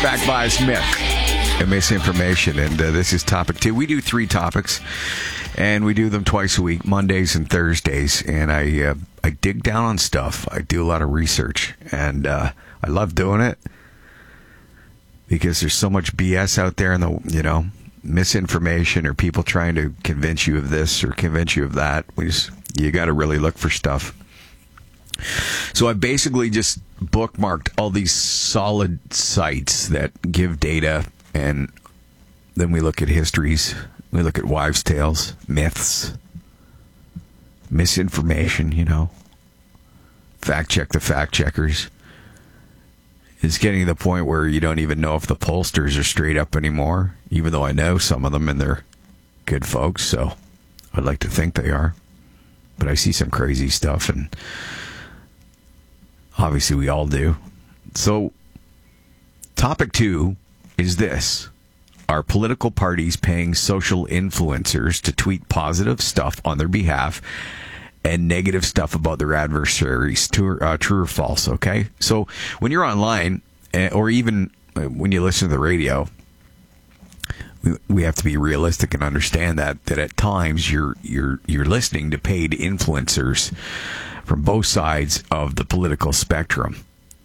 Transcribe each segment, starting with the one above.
back by myth and misinformation, and this is topic 2. We do 3 topics, and we do them twice a week, Mondays and Thursdays, and I dig down on stuff. I do a lot of research, and I love doing it because there's so much BS out there, and misinformation or people trying to convince you of this or convince you of that. You got to really look for stuff. So I basically just bookmarked all these solid sites that give data, and then we look at histories. We look at wives' tales, myths, misinformation, fact check the fact checkers. It's getting to the point where you don't even know if the pollsters are straight up anymore, even though I know some of them and they're good folks, so I'd like to think they are. But I see some crazy stuff, and obviously we all do. So, topic 2 is this. Are political parties paying social influencers to tweet positive stuff on their behalf and negative stuff about their adversaries? True or false, okay? So, when you're online, or even when you listen to the radio, we have to be realistic and understand that at times you're listening to paid influencers from both sides of the political spectrum.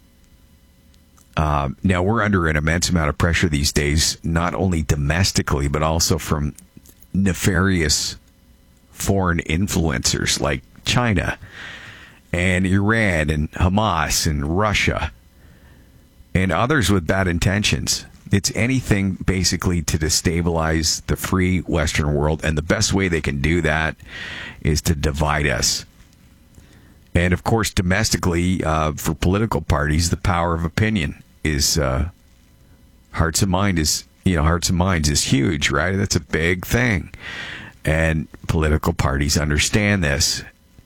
Now, we're under an immense amount of pressure these days, not only domestically, but also from nefarious foreign influencers like China and Iran and Hamas and Russia and others with bad intentions. It's anything basically to destabilize the free Western world, and the best way they can do that is to divide us. And of course, domestically, for political parties, the power of opinion is hearts and minds is huge, right? That's a big thing, and political parties understand this.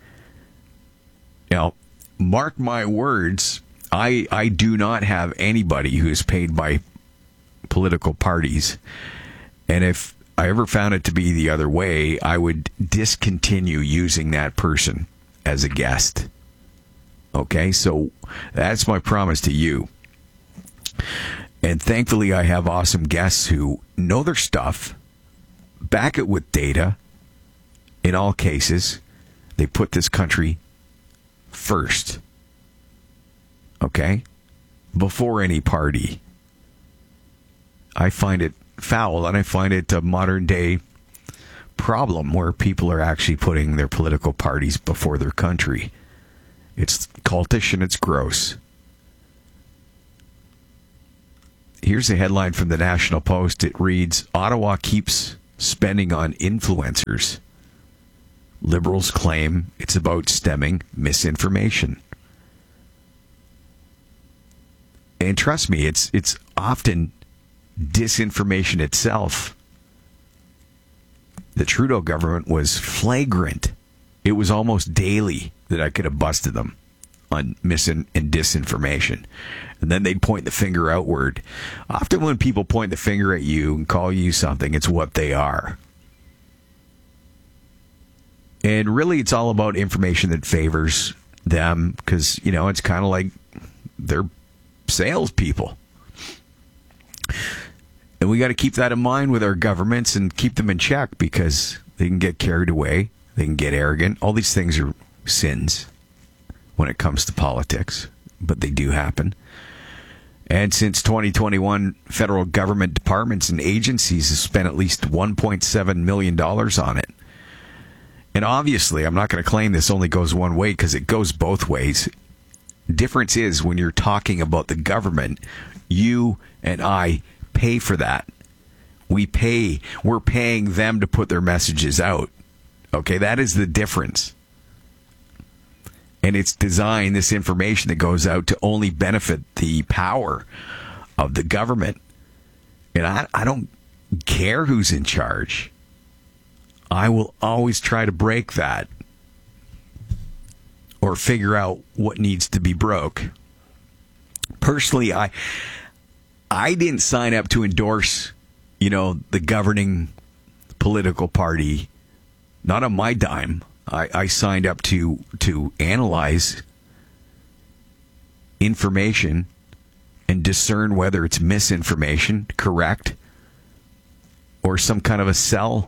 Now, mark my words, I do not have anybody who is paid by political parties, and if I ever found it to be the other way, I would discontinue using that person as a guest. Okay, so that's my promise to you. And thankfully, I have awesome guests who know their stuff, back it with data. In all cases, they put this country first. Okay? Before any party. I find it foul, and I find it a modern day problem where people are actually putting their political parties before their country. It's cultish and it's gross. Here's a headline from the National Post. It reads, Ottawa keeps spending on influencers. Liberals claim it's about stemming misinformation. And trust me, it's often disinformation itself. The Trudeau government was flagrant. It was almost daily that I could have busted them on and disinformation. And then they'd point the finger outward. Often when people point the finger at you and call you something, it's what they are. And really, it's all about information that favors them because, it's kind of like they're salespeople. And we got to keep that in mind with our governments and keep them in check because they can get carried away. They can get arrogant. All these things are sins when it comes to politics, but they do happen. And since 2021, federal government departments and agencies have spent at least $1.7 million on it. And obviously, I'm not going to claim this only goes one way because it goes both ways. Difference is when you're talking about the government, you and I pay for that. We're paying them to put their messages out. Okay, that is the difference. And it's designed, this information that goes out, to only benefit the power of the government. And I don't care who's in charge. I will always try to break that or figure out what needs to be broke. Personally, I didn't sign up to endorse, the governing political party. Not on my dime. I signed up to analyze information and discern whether it's misinformation, correct, or some kind of a sell.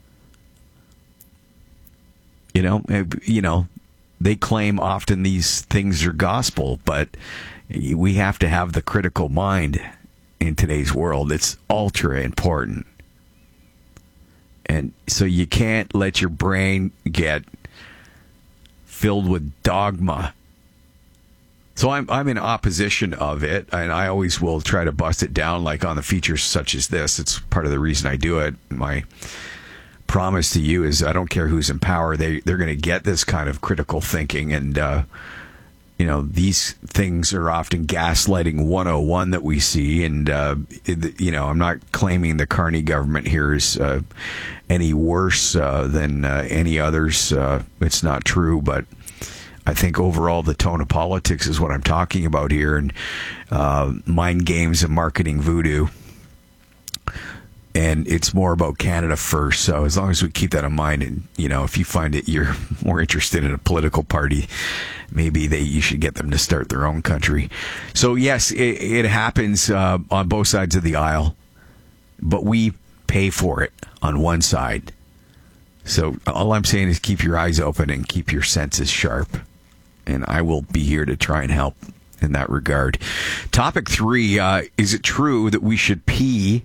You know, they claim often these things are gospel, but we have to have the critical mind in today's world. It's ultra important. And so you can't let your brain get filled with dogma. So I'm in opposition of it, and I always will try to bust it down, like on the features such as this. It's part of the reason I do it. My promise to you is I don't care who's in power. They're going to get this kind of critical thinking, and these things are often gaslighting 101 that we see. And I'm not claiming the Carney government here is any worse than any others. It's not true, but I think overall the tone of politics is what I'm talking about here, and mind games and marketing voodoo. And it's more about Canada first. So as long as we keep that in mind, and if you find it you're more interested in a political party, maybe you should get them to start their own country. So yes, it happens on both sides of the aisle, but we pay for it on one side. So all I'm saying is keep your eyes open and keep your senses sharp. And I will be here to try and help in that regard. Topic 3, is it true that we should pee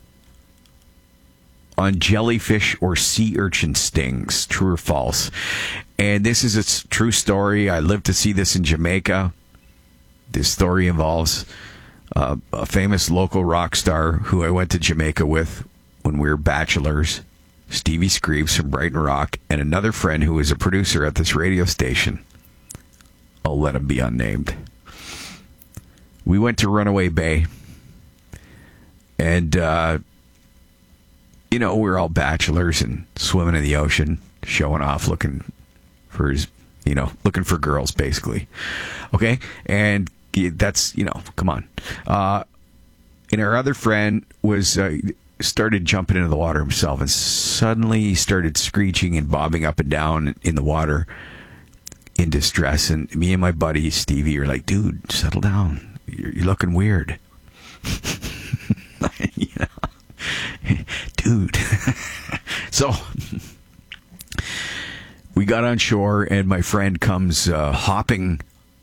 on jellyfish or sea urchin stings? True or false? And this is a true story. I lived to see this in Jamaica. This story involves a famous local rock star who I went to Jamaica with when we were bachelors, Stevie Screeves from Brighton Rock, and another friend who was a producer at this radio station. I'll let him be unnamed. We went to Runaway Bay, and we're all bachelors and swimming in the ocean, showing off, looking for girls, basically. Okay? And that's, come on. And our other friend was started jumping into the water himself, and suddenly he started screeching and bobbing up and down in the water in distress. And me and my buddy Stevie are like, dude, settle down. You're looking weird. Dude. So we got on shore, and my friend comes hopping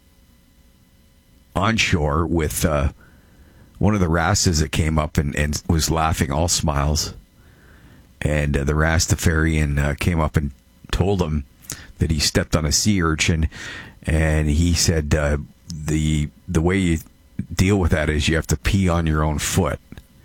on shore with one of the Rastas that came up and was laughing, all smiles. And the Rastafarian came up and told him that he stepped on a sea urchin, and he said the way you deal with that is you have to pee on your own foot.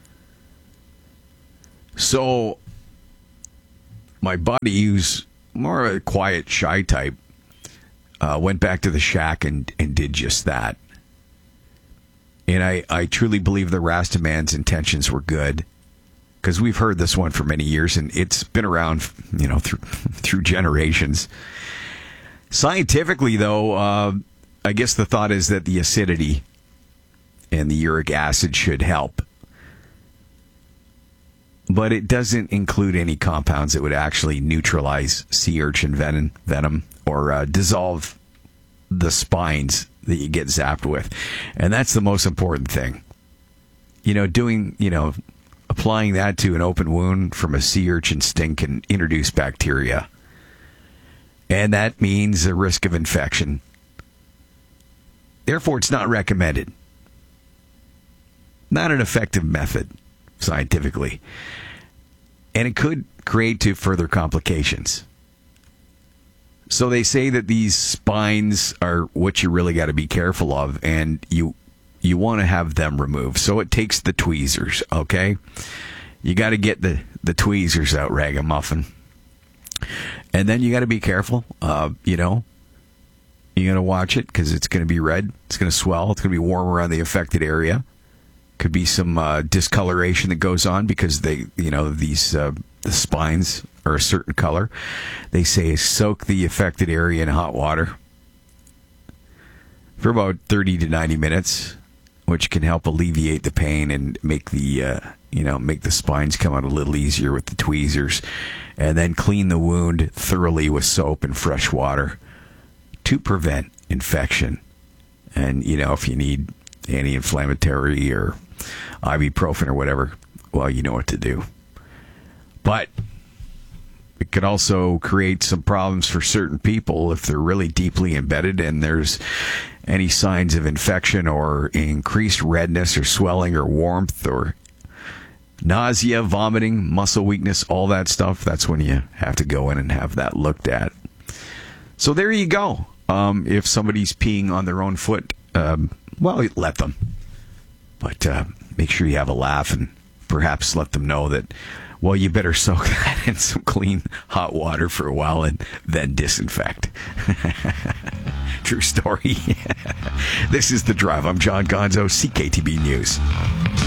So my buddy, who's more of a quiet, shy type, went back to the shack and did just that. And I truly believe the Rasta man's intentions were good, because we've heard this one for many years, and it's been around, through generations. Scientifically, though, I guess the thought is that the acidity and the uric acid should help. But it doesn't include any compounds that would actually neutralize sea urchin venom or dissolve the spines that you get zapped with. And that's the most important thing. Applying that to an open wound from a sea urchin sting can introduce bacteria. And that means a risk of infection. Therefore, it's not recommended. Not an effective method, scientifically. And it could create to further complications. So they say that these spines are what you really got to be careful of, and you want to have them removed. So it takes the tweezers, okay? You got to get the tweezers out, ragamuffin. And then you got to be careful. You got to watch it, because it's going to be red. It's going to swell. It's going to be warm around the affected area. Could be some discoloration that goes on because the spines are a certain color. They say soak the affected area in hot water for about 30 to 90 minutes, which can help alleviate the pain and make the spines come out a little easier with the tweezers. And then clean the wound thoroughly with soap and fresh water to prevent infection. And, if you need anti-inflammatory or ibuprofen or whatever, well, you know what to do. But it could also create some problems for certain people if they're really deeply embedded and there's any signs of infection or increased redness or swelling or warmth or nausea, vomiting, muscle weakness, all that stuff. That's when you have to go in and have that looked at. So there you go. If somebody's peeing on their own foot, well, let them. But make sure you have a laugh and perhaps let them know that, well, you better soak that in some clean hot water for a while and then disinfect. True story. This is The Drive. I'm John Gonzo, CKTB News.